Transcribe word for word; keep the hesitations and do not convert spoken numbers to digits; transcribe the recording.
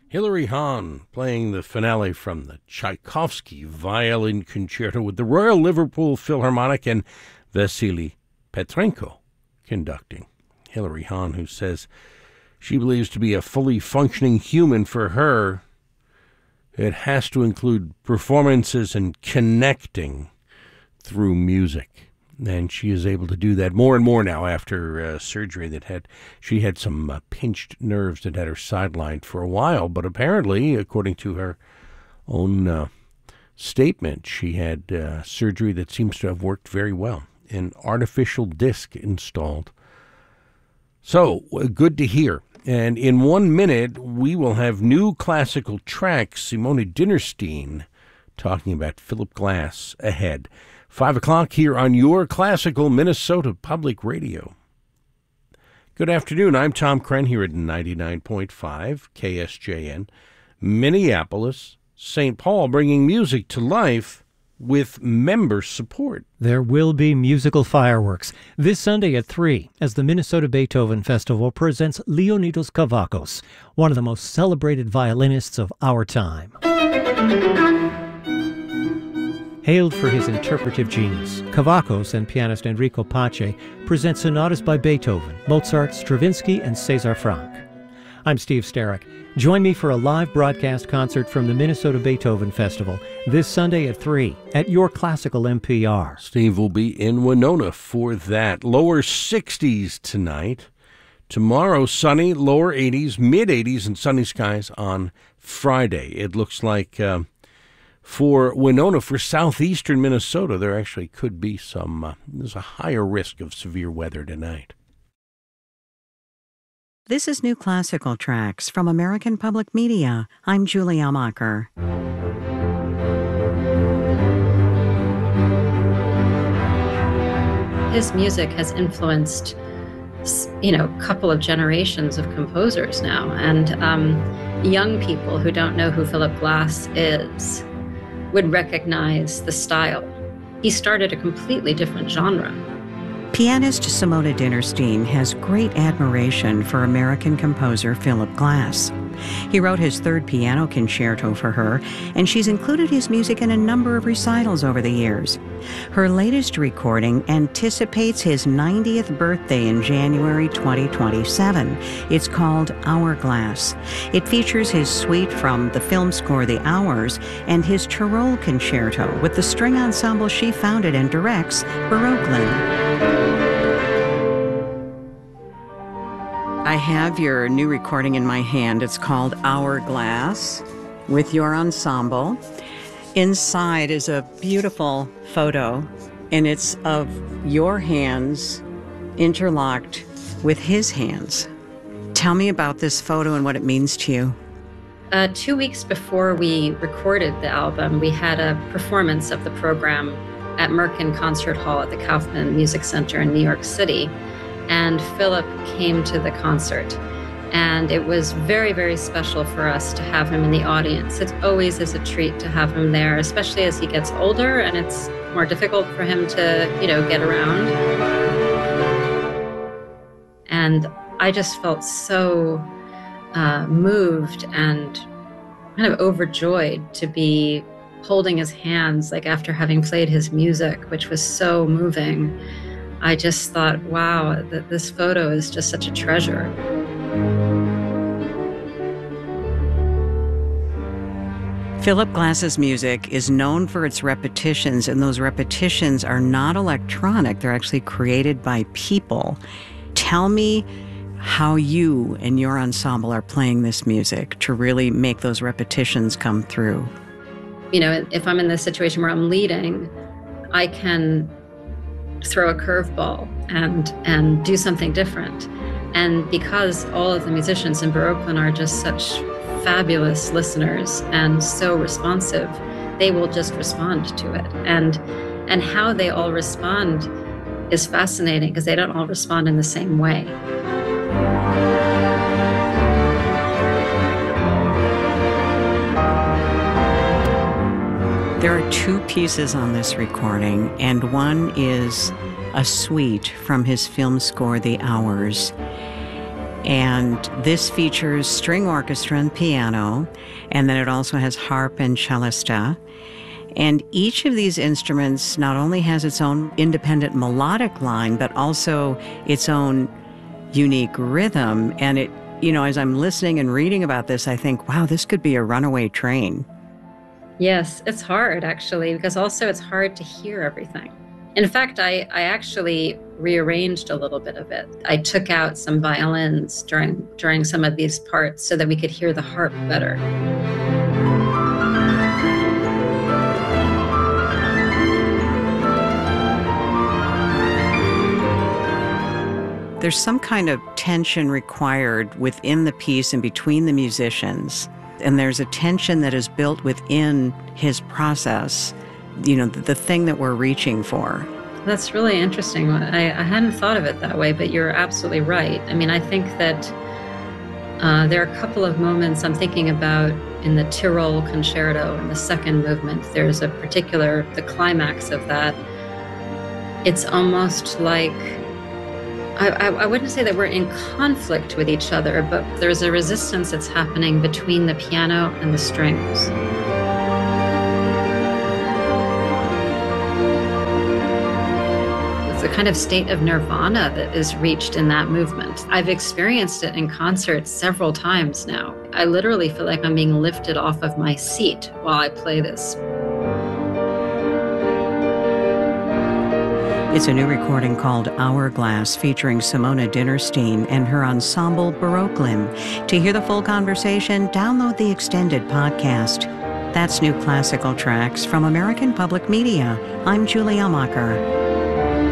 Hilary Hahn playing the finale from the Tchaikovsky Violin Concerto with the Royal Liverpool Philharmonic and Vasily Petrenko conducting. Hilary Hahn, who says she believes to be a fully functioning human for her, it has to include performances and connecting through music. And she is able to do that more and more now after uh, surgery that had, she had some uh, pinched nerves that had her sidelined for a while. But apparently, according to her own uh, statement, she had uh, surgery that seems to have worked very well. An artificial disc installed. So, uh, good to hear. And in one minute, we will have new classical tracks. Simone Dinnerstein talking about Philip Glass ahead. Five o'clock here on your Classical Minnesota Public Radio. Good afternoon. I'm Tom Kren here at ninety-nine point five K S J N, Minneapolis, Saint Paul, bringing music to life with member support. There will be musical fireworks this Sunday at three as the Minnesota Beethoven Festival presents Leonidas Kavakos, one of the most celebrated violinists of our time. Hailed for his interpretive genius, Kavakos and pianist Enrico Pace present sonatas by Beethoven, Mozart, Stravinsky, and César Franck. I'm Steve Sterrick. Join me for a live broadcast concert from the Minnesota Beethoven Festival this Sunday at three at your Classical M P R. Steve will be in Winona for that. Lower sixties tonight. Tomorrow, sunny, lower eighties, mid-eighties, and sunny skies on Friday. It looks like uh, for Winona, for southeastern Minnesota, there actually could be some, uh, there's a higher risk of severe weather tonight. This is New Classical Tracks from American Public Media. I'm Julie Almacher. His music has influenced, you know, a couple of generations of composers now. And um, young people who don't know who Philip Glass is would recognize the style. He started a completely different genre. Pianist Simone Dinnerstein has great admiration for American composer Philip Glass. He wrote his third piano concerto for her, and she's included his music in a number of recitals over the years. Her latest recording anticipates his ninetieth birthday in January twenty twenty-seven. It's called Hourglass. It features his suite from the film score The Hours and his Tyrol Concerto with the string ensemble she founded and directs, Baroqueland. I have your new recording in my hand. It's called Hourglass with your ensemble. Inside is a beautiful photo, and it's of your hands interlocked with his hands. Tell me about this photo and what it means to you. Uh, two weeks before we recorded the album, we had a performance of the program at Merkin Concert Hall at the Kaufman Music Center in New York City. And Philip came to the concert. And it was very, very special for us to have him in the audience. It always is a treat to have him there, especially as he gets older and it's more difficult for him to, you know, get around. And I just felt so uh, moved and kind of overjoyed to be holding his hands, like after having played his music, which was so moving. I just thought, wow, that this photo is just such a treasure. Philip Glass's music is known for its repetitions, and those repetitions are not electronic. They're actually created by people. Tell me how you and your ensemble are playing this music to really make those repetitions come through. You know, if I'm in this situation where I'm leading, I can throw a curveball and and do something different. And because all of the musicians in Baroqueland are just such fabulous listeners and so responsive, they will just respond to it. And and how they all respond is fascinating because they don't all respond in the same way. There are two pieces on this recording, and one is a suite from his film score, The Hours. And this features string orchestra and piano, and then it also has harp and celesta. And each of these instruments not only has its own independent melodic line, but also its own unique rhythm. And it, you know, as I'm listening and reading about this, I think, wow, this could be a runaway train. Yes, it's hard, actually, because also it's hard to hear everything. In fact, I, I actually rearranged a little bit of it. I took out some violins during during some of these parts so that we could hear the harp better. There's some kind of tension required within the piece and between the musicians. And there's a tension that is built within his process, you know, the, the thing that we're reaching for. That's really interesting. I, I hadn't thought of it that way, but you're absolutely right. I mean, I think that uh, there are a couple of moments I'm thinking about in the Tyrol Concerto, in the second movement. There's a particular, the climax of that. It's almost like, I, I, I wouldn't say that we're in conflict with each other, but there's a resistance that's happening between the piano and the strings. It's a kind of state of nirvana that is reached in that movement. I've experienced it in concerts several times now. I literally feel like I'm being lifted off of my seat while I play this. It's a new recording called Hourglass, featuring Simona Dinnerstein and her ensemble Baroclim. To hear the full conversation, download the extended podcast. That's New Classical Tracks from American Public Media. I'm Julie Amacher.